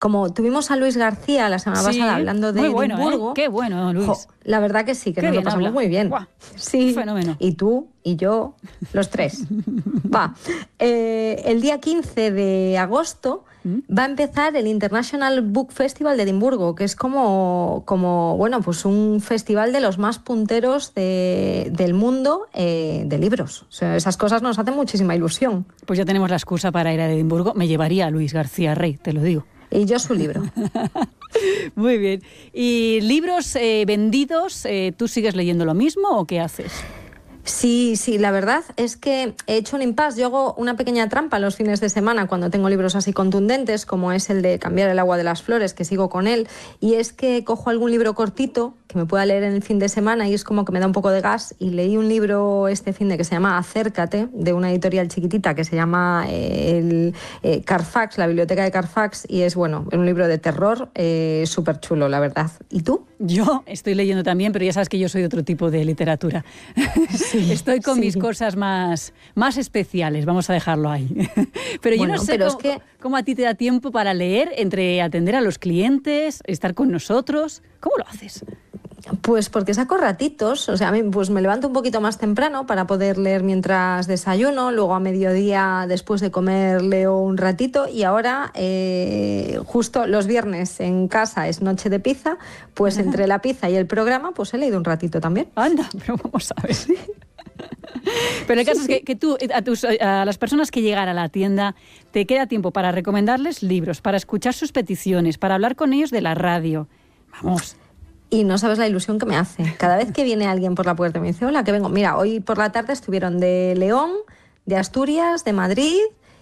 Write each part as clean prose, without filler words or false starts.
como tuvimos a Luis García la semana pasada hablando de Edimburgo... Qué bueno, Luis. La verdad que sí, que nos lo pasamos muy bien. Buah, sí, fenómeno. Y tú, y yo, los tres. El día 15 de agosto va a empezar el International Book Festival de Edimburgo, que es como bueno, pues un festival de los más punteros del mundo de libros. O sea, esas cosas nos hacen muchísima ilusión. Pues ya tenemos la excusa para ir a Edimburgo. Me llevaría a Luis García Rey, te lo digo. Y yo su libro. Muy bien. ¿Y libros vendidos, tú sigues leyendo lo mismo o qué haces? Sí, la verdad es que he hecho un impasse. Yo hago una pequeña trampa los fines de semana cuando tengo libros así contundentes, como es el de Cambiar el agua de las flores, que sigo con él, y es que cojo algún libro cortito que me pueda leer en el fin de semana y es como que me da un poco de gas, y leí un libro este fin de que se llama Acércate, de una editorial chiquitita que se llama Carfax, la biblioteca de Carfax, y es bueno, un libro de terror súper chulo, la verdad. ¿Y tú? Yo estoy leyendo también, pero ya sabes que yo soy otro tipo de literatura. Sí, estoy con mis cosas más especiales, vamos a dejarlo ahí. Pero bueno, yo no sé cómo a ti te da tiempo para leer, entre atender a los clientes, estar con nosotros. ¿Cómo lo haces? Pues porque saco ratitos, o sea, a mí pues me levanto un poquito más temprano para poder leer mientras desayuno, luego a mediodía después de comer leo un ratito, y ahora justo los viernes en casa es noche de pizza, pues entre la pizza y el programa pues he leído un ratito también. Anda, pero vamos a ver. Pero el caso es que tú, a las personas que llegan a la tienda, te queda tiempo para recomendarles libros, para escuchar sus peticiones, para hablar con ellos de la radio. Vamos. Y no sabes la ilusión que me hace. Cada vez que viene alguien por la puerta y me dice, hola, que vengo. Mira, hoy por la tarde estuvieron de León, de Asturias, de Madrid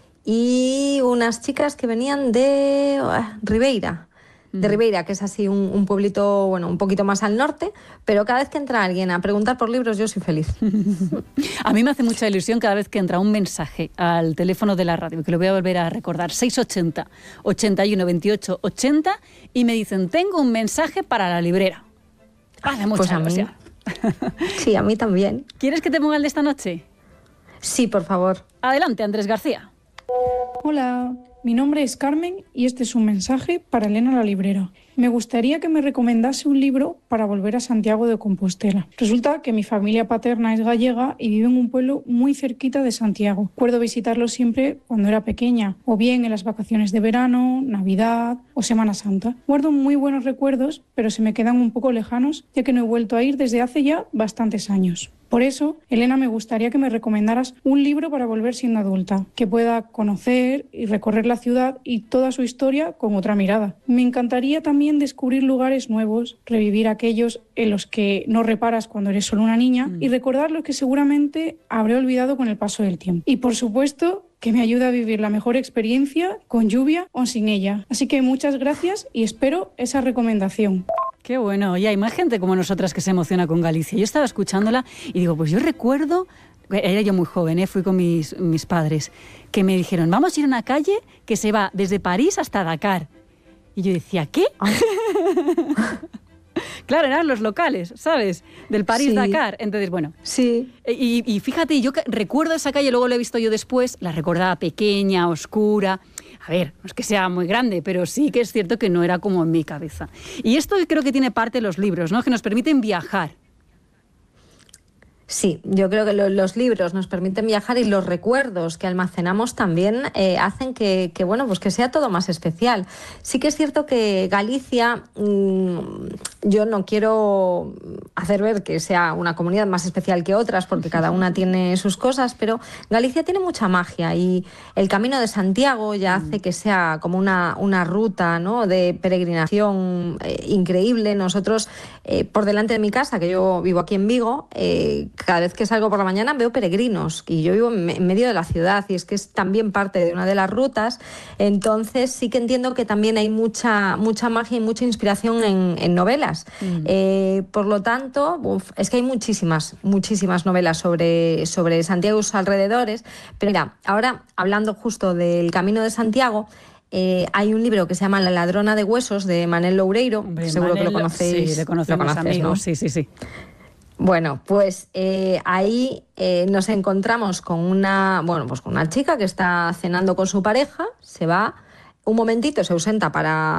y unas chicas que venían de Ribeira. De Ribeira, que es así un pueblito, bueno, un poquito más al norte, pero cada vez que entra alguien a preguntar por libros yo soy feliz. A mí me hace mucha ilusión cada vez que entra un mensaje al teléfono de la radio, que lo voy a volver a recordar, 680 81 28 80, y me dicen, tengo un mensaje para la librera. Hace mucha ilusión. Sí, a mí también. ¿Quieres que te ponga el de esta noche? Sí, por favor. Adelante, Andrés García. Hola. Mi nombre es Carmen y este es un mensaje para Elena la librera. Me gustaría que me recomendase un libro para volver a Santiago de Compostela. Resulta que mi familia paterna es gallega y vive en un pueblo muy cerquita de Santiago. Recuerdo visitarlo siempre cuando era pequeña, o bien en las vacaciones de verano, Navidad o Semana Santa. Guardo muy buenos recuerdos, pero se me quedan un poco lejanos, ya que no he vuelto a ir desde hace ya bastantes años. Por eso, Elena, me gustaría que me recomendaras un libro para volver siendo adulta, que pueda conocer y recorrer la ciudad y toda su historia con otra mirada. Me encantaría también descubrir lugares nuevos, revivir aquellos en los que no reparas cuando eres solo una niña y recordar los que seguramente habré olvidado con el paso del tiempo. Y por supuesto, que me ayude a vivir la mejor experiencia con lluvia o sin ella. Así que muchas gracias y espero esa recomendación. Qué bueno, y hay más gente como nosotras que se emociona con Galicia. Yo estaba escuchándola y digo, pues yo recuerdo, era yo muy joven, fui con mis padres, que me dijeron, vamos a ir a una calle que se va desde París hasta Dakar. Y yo decía, ¿qué? Claro, eran los locales, ¿sabes? Del París-Dakar. Entonces, bueno. Sí. Y fíjate, yo recuerdo esa calle, luego la he visto yo después, la recordaba pequeña, oscura. A ver, no es que sea muy grande, pero sí que es cierto que no era como en mi cabeza. Y esto creo que tiene parte de los libros, ¿no? Que nos permiten viajar. Sí, yo creo que los libros nos permiten viajar y los recuerdos que almacenamos también hacen que bueno, pues que sea todo más especial. Sí que es cierto que Galicia, yo no quiero hacer ver que sea una comunidad más especial que otras porque cada una tiene sus cosas, pero Galicia tiene mucha magia y el Camino de Santiago ya hace que sea como una ruta, ¿no?, de peregrinación increíble. Nosotros, por delante de mi casa, que yo vivo aquí en Vigo, cada vez que salgo por la mañana veo peregrinos y yo vivo en medio de la ciudad y es que es también parte de una de las rutas. Entonces sí que entiendo que también hay mucha magia y mucha inspiración en novelas. Por lo tanto, es que hay muchísimas novelas sobre Santiago y sus alrededores. Pero mira, ahora hablando justo del Camino de Santiago, hay un libro que se llama La ladrona de huesos, de Manel Loureiro. Hombre, seguro Manel, que lo conocéis. Sí, le conocemos, amigos, ¿no? Sí. Bueno, pues ahí nos encontramos con una chica que está cenando con su pareja, se va un momentito se ausenta para